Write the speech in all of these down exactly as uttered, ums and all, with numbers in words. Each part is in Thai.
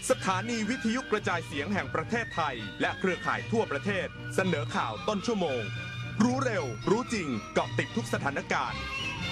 สถานีวิทยุกระจายเสียงแห่งประเทศไทยและเครือข่ายทั่วประเทศเสนอข่าวต้นชั่วโมงรู้เร็วรู้จริงเกาะติดทุกสถานการณ์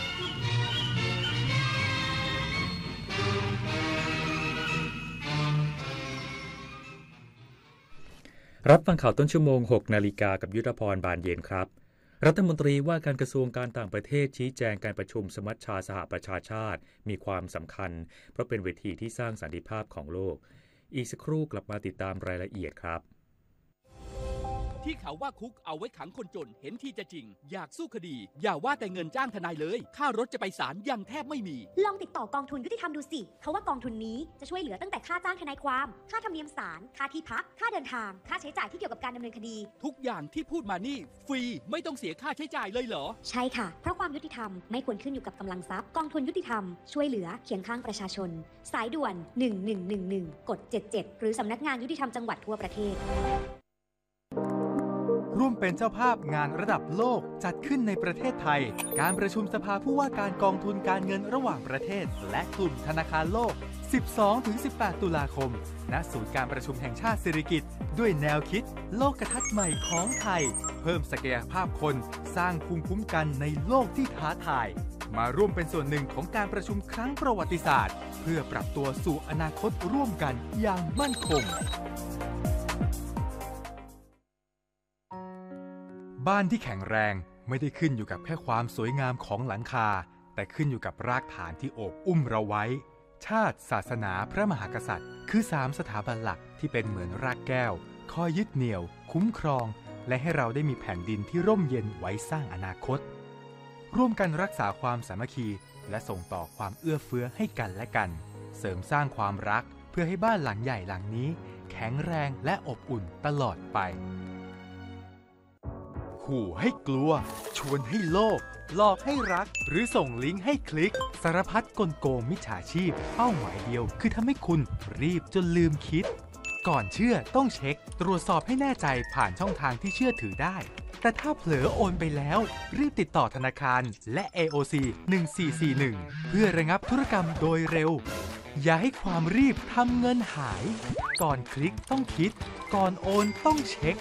รับฟังข่าวต้นชั่วโมง หกนาฬิกากับยุทธพรบานเย็นครับรัฐมนตรีว่าการกระทรวงการต่างประเทศชี้แจงการประชุมสมัชชาสหประชาชาติมีความสำคัญเพราะเป็นเวทีที่สร้างสันติภาพของโลกอีกสักครู่กลับมาติดตามรายละเอียดครับที่เขาว่าคุกเอาไว้ขังคนจนเห็นที่จะจริงอยากสู้คดีอย่าว่าแต่เงินจ้างทนายเลยค่ารถจะไปศาลยังแทบไม่มีลองติดต่อกองทุนยุติธรรมดูสิเขาว่ากองทุนนี้จะช่วยเหลือตั้งแต่ค่าจ้างทนายความค่าธรรมเนียมศาลค่าที่พักค่าเดินทางค่าใช้จ่ายที่เกี่ยวกับการดำเนินคดีทุกอย่างที่พูดมานี่ฟรีไม่ต้องเสียค่าใช้จ่ายเลยเหรอใช่ค่ะเพราะความยุติธรรมไม่ควรขึ้นอยู่กับกำลังทรัพย์กองทุนยุติธรรมช่วยเหลือเคียงข้างประชาชนสายด่วนหนึ่งหนึ่งหนึ่งหนึ่งกดเจ็ดเจ็ดหรือสำนักงานยุติธรรมจังหวัดทั่วประเทศร่วมเป็นเจ้าภาพงานระดับโลกจัดขึ้นในประเทศไทยการประชุมสภาผู้ว่าการกองทุนการเงินระหว่างประเทศและกลุ่มธนาคารโลก สิบสองถึงสิบแปด ตุลาคมณศูนย์การประชุมแห่งชาติสิริกิติ์ด้วยแนวคิดโลกทัศน์ใหม่ของไทยเพิ่มศักยภาพคนสร้างภูมิคุ้มกันในโลกที่ท้าทายมาร่วมเป็นส่วนหนึ่งของการประชุมครั้งประวัติศาสตร์เพื่อปรับตัวสู่อนาคตร่วมกันอย่างมั่นคงบ้านที่แข็งแรงไม่ได้ขึ้นอยู่กับแค่ความสวยงามของหลังคาแต่ขึ้นอยู่กับรากฐานที่โอบอุ้มเราไว้ชาติศาสนาพระมหากษัตริย์คือสามสถาบันหลักที่เป็นเหมือนรากแก้วคอยยึดเหนี่ยวคุ้มครองและให้เราได้มีแผ่นดินที่ร่มเย็นไว้สร้างอนาคตร่วมกันรักษาความสามัคคีและส่งต่อความเอื้อเฟื้อให้กันและกันเสริมสร้างความรักเพื่อให้บ้านหลังใหญ่หลังนี้แข็งแรงและอบอุ่นตลอดไปขู่ให้กลัวชวนให้โลภหลอกให้รักหรือส่งลิงก์ให้คลิกสารพัดกลโกงมิจฉาชีพเป้าหมายเดียวคือทำให้คุณรีบจนลืมคิดก่อนเชื่อต้องเช็คตรวจสอบให้แน่ใจผ่านช่องทางที่เชื่อถือได้แต่ถ้าเผลอโอนไปแล้วรีบติดต่อธนาคารและ เอ โอ ซี หนึ่งสี่สี่หนึ่งเพื่อระงับธุรกรรมโดยเร็วอย่าให้ความรีบทำเงินหายก่อนคลิกต้องคิดก่อนโอนต้องเช็ค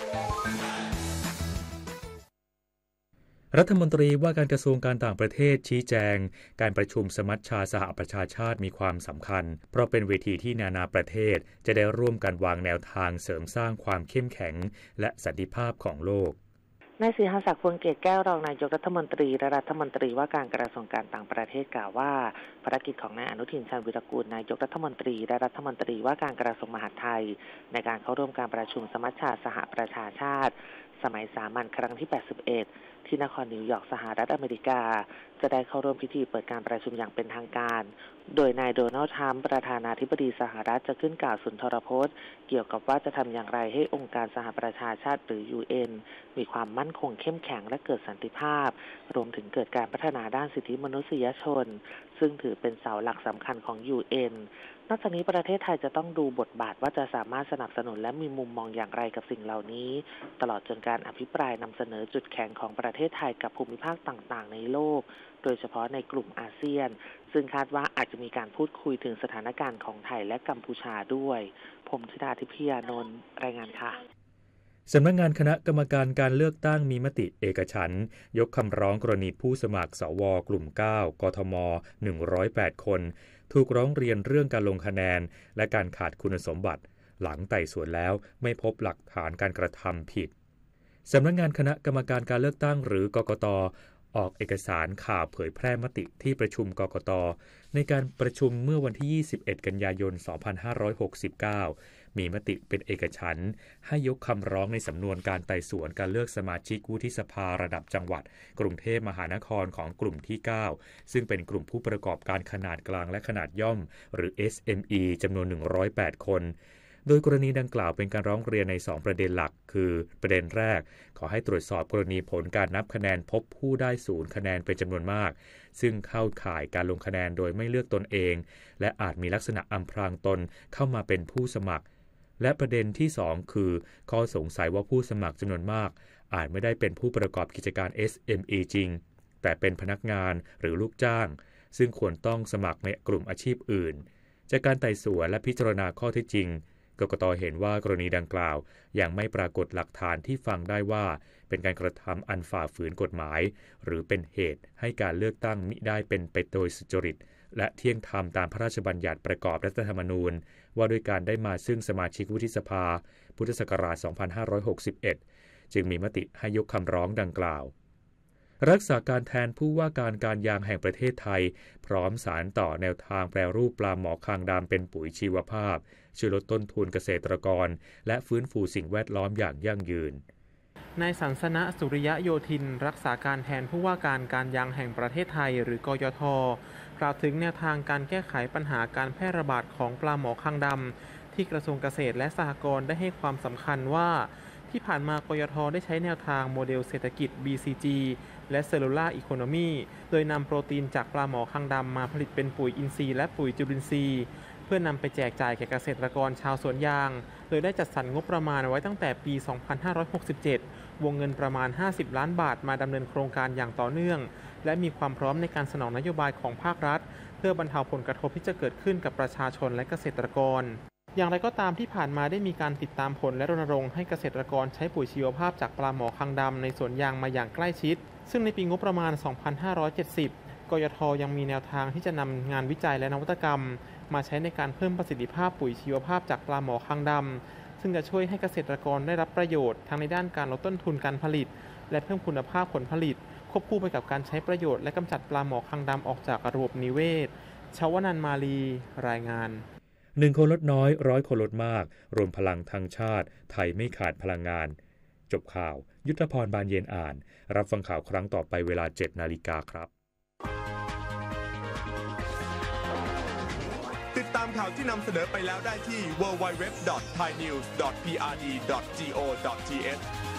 รัฐมนตรีว่าการกระทรวงการต่างประเทศชี้แจงการประชุมสมัชชาสหประชาชาติมีความสำคัญเพราะเป็นเวทีที่นานาประเทศจะได้ร่วมกันวางแนวทางเสริมสร้างความเข้มแข็งและสันติภาพของโลกนายศรีหศักดิ์ พวงเกตแก้วรองนายกรัฐมนตรีและรัฐมนตรีว่าการกระทรวงการต่างประเทศกล่าวว่าภารกิจของนายอนุทินชาญวิรากูลนายกรัฐมนตรีและรัฐมนตรีว่าการกระทรวงมหาดไทยในการเข้าร่วมการประชุมสมัชชาสหประชาชาติสมัยสามัญครั้งที่แปดสิบเอ็ดที่นครนิวยอร์กสหรัฐอเมริกาจะได้เข้าร่วมพิธีเปิดการประชุมอย่างเป็นทางการโดยนายโดนัลด์ทรัมป์ประธานาธิบดีสหรัฐจะขึ้นกล่าวสุนทรพจน์เกี่ยวกับว่าจะทำอย่างไรให้องค์การสหประชาชาติหรือ ยู เอ็น มีความมั่นคงเข้มแข็งและเกิดสันติภาพรวมถึงเกิดการพัฒนาด้านสิทธิมนุษยชนซึ่งถือเป็นเสาหลักสำคัญของ ยู เอ็น นอกจากนี้ประเทศไทยจะต้องดูบทบาทว่าจะสามารถสนับสนุนและมีมุมมองอย่างไรกับสิ่งเหล่านี้ตลอดจนการอภิปรายนำเสนอจุดแข็งของประเทศไทยกับภูมิภาคต่างๆในโลกโดยเฉพาะในกลุ่มอาเซียนซึ่งคาดว่าอาจจะมีการพูดคุยถึงสถานการณ์ของไทยและกัมพูชาด้วยผมธิดาทิพยานนท์รายงานค่ะสำนักงานคณะกรรมการการเลือกตั้งมีมติเอกฉันท์ยกคำร้องกรณีผู้สมัครสวกลุ่มเก้ากทมหนึ่งร้อยแปดคนถูกร้องเรียนเรื่องการลงคะแนนและการขาดคุณสมบัติหลังไต่สวนแล้วไม่พบหลักฐานการกระทำผิดสำนักงานคณะกรรมการการเลือกตั้งหรือกกต.ออกเอกสารข่าวเผยแพร่มติที่ประชุมกกต.ในการประชุมเมื่อวันที่ยี่สิบเอ็ดกันยายนสองพันห้าร้อยหกสิบเก้ามีมติเป็นเอกฉันท์ให้ยกคำร้องในสำนวนการไต่สวนการเลือกสมาชิกวุฒิสภาระดับจังหวัดกรุงเทพมหานครของกลุ่มที่เก้าซึ่งเป็นกลุ่มผู้ประกอบการขนาดกลางและขนาดย่อมหรือ เอส เอ็ม อี จำนวนหนึ่งร้อยแปดคนโดยกรณีดังกล่าวเป็นการร้องเรียนในสองประเด็นหลักคือประเด็นแรกขอให้ตรวจสอบกรณีผลการนับคะแนนพบผู้ได้ศูนย์คะแนนเป็นจำนวนมากซึ่งเข้าข่ายการลงคะแนนโดยไม่เลือกตนเองและอาจมีลักษณะอำพรางตนเข้ามาเป็นผู้สมัครและประเด็นที่สองคือข้อสงสัยว่าผู้สมัครจำนวนมากอาจไม่ได้เป็นผู้ประกอบกิจการ เอส เอ็ม อี จริงแต่เป็นพนักงานหรือลูกจ้างซึ่งควรต้องสมัครในกลุ่มอาชีพอื่นจากการไต่สวนและพิจารณาข้อเท็จจริงกกต.เห็นว่ากรณีดังกล่าวยังไม่ปรากฏหลักฐานที่ฟังได้ว่าเป็นการกระทำอันฝ่าฝืนกฎหมายหรือเป็นเหตุให้การเลือกตั้งมิได้เป็นไปโดยสุจริตและเที่ยงธรรมตามพระราชบัญญัติประกอบรัฐธรรมนูญว่าด้วยการได้มาซึ่งสมาชิกวุฒิสภาพุทธศักราชสองพันห้าร้อยหกสิบเอ็ดจึงมีมติให้ยกคำร้องดังกล่าวรักษาการแทนผู้ว่าการการยางแห่งประเทศไทยพร้อมสารต่อแนวทางแปรรูปปลาหมอคางดำเป็นปุ๋ยชีวภาพช่วยลดต้นทุนเกษตรกรและฟื้นฟูสิ่งแวดล้อมอย่างยั่งยืนนายสันสนะสุริยะโยธินรักษาการแทนผู้ว่าการการยางแห่งประเทศไทยหรือกยท.กล่าวถึงแนวทางการแก้ไขปัญหาการแพร่ระบาดของปลาหมอคางดำที่กระทรวงเกษตรและสหกรณ์ได้ให้ความสำคัญว่าที่ผ่านมากยท.ได้ใช้แนวทางโมเดลเศรษฐกิจ บี ซี จี และ Cellular Economy โดยนำโปรตีนจากปลาหมอคางดำมาผลิตเป็นปุ๋ยอินทรีย์และปุ๋ยจุลินทรีย์เพื่อนำไปแจกจ่ายแก่เกษตรกรชาวสวนยางโดยได้จัดสรรงบประมาณไว้ตั้งแต่ปี สองพันห้าร้อยหกสิบเจ็ด วงเงินประมาณ ห้าสิบ ล้านบาทมาดำเนินโครงการอย่างต่อเนื่องและมีความพร้อมในการสนองนโยบายของภาครัฐเพื่อบรรเทาผลกระทบที่จะเกิดขึ้นกับประชาชนและเกษตรกรอย่างไรก็ตามที่ผ่านมาได้มีการติดตามผลและรณรงค์ให้เกษตรกรใช้ปุ๋ยชีวภาพจากปลาหมอคางดำในสวนยางมาอย่างใกล้ชิดซึ่งในปีงบประมาณ สองพันห้าร้อยเจ็ดสิบ กยท.ยังมีแนวทางที่จะนำงานวิจัยและนวัตกรรมมาใช้ในการเพิ่มประสิทธิภาพปุ๋ยชีวภาพจากปลาหมอคางดำซึ่งจะช่วยให้เกษตรกรได้รับประโยชน์ทั้งในด้านการลดต้นทุนการผลิตและเพิ่มคุณภาพผลผลิตควบคู่ไปกับการใช้ประโยชน์และกำจัดปลาหมอคางดำออกจากระบบนิเวศชวนันท์มาลีรายงานหนึ่งคนลดน้อยร้อยคนลดมากรวมพลังทางชาติไทยไม่ขาดพลังงานจบข่าวยุทธพรบานเย็นอ่านรับฟังข่าวครั้งต่อไปเวลา เจ็ดนาฬิกาครับติดตามข่าวที่นำเสนอไปแล้วได้ที่ ดับเบิลยู ดับเบิลยู ดับเบิลยู ดอท ไทยนิวส์ ดอท พี อาร์ ดี ดอท จี โอ ดอท ที เอช